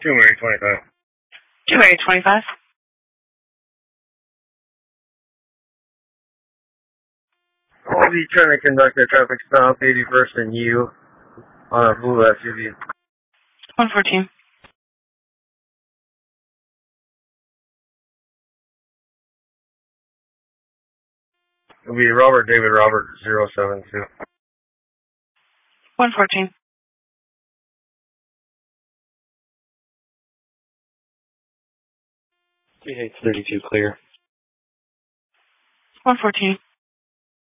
Mary 25. 2 Mary 25. I'll be trying to conduct a traffic stop, 81st and U, on a blue SUV. 114. It'll be Robert David Robert 072. 114. CH32 clear. 114.